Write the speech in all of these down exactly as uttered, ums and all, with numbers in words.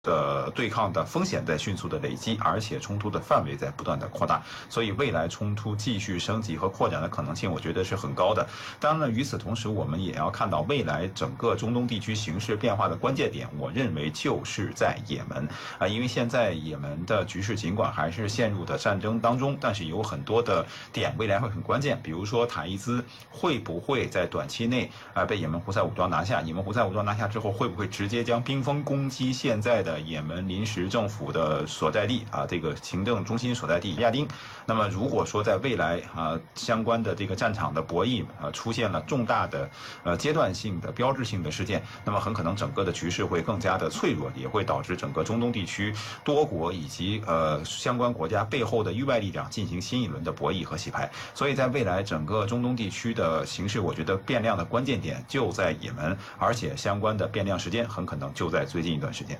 的对抗的风险在迅速的累积，而且冲突的范围在不断的扩大，所以未来冲突继续升级和扩展的可能性，我觉得是很高的。当然了，与此同时，我们也要看到未来整个中东地区形势变化的关键点，我认为就是在也门啊，因为现在也门的局势尽管还是陷入的战争当中，但是有很多的点未来会很关键，比如说塔伊兹会不会在短期内啊被也门胡塞武装拿下？也门胡塞武装拿下之后，会不会直接将兵锋攻击现在的也门临时政府的所在地啊，这个行政中心所在地亚丁？那么如果说在未来啊相关的这个战场的博弈啊出现了重大的呃阶段性的标志性的事件，那么很可能整个的局势会更加的脆弱，也会导致整个中东地区多国以及呃相关国家背后的域外力量进行新一轮的博弈和洗牌。所以在未来整个中东地区的形势，我觉得变量的关键点就在也门，而且相关的变量时间很可能就在最近一段时间。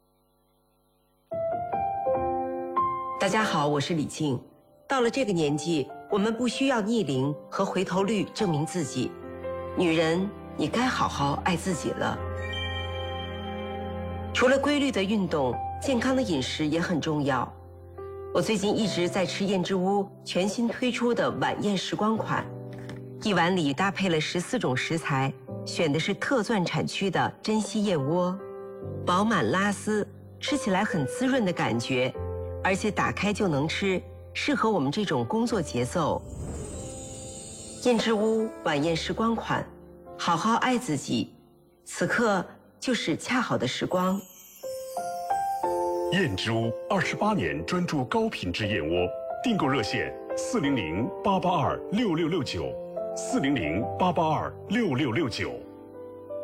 大家好，我是李静。到了这个年纪，我们不需要逆龄和回头率证明自己。女人，你该好好爱自己了。除了规律的运动，健康的饮食也很重要。我最近一直在吃燕之屋全新推出的晚宴时光款，一碗里搭配了十四种食材，选的是特钻产区的珍稀燕窝，饱满拉丝，吃起来很滋润的感觉，而且打开就能吃，适合我们这种工作节奏。燕之屋晚宴时光款，好好爱自己，此刻就是恰好的时光。 燕之屋二十八年专注高品质燕窝，订购热线四零零八八二六六六九，四零零八八二六六六九。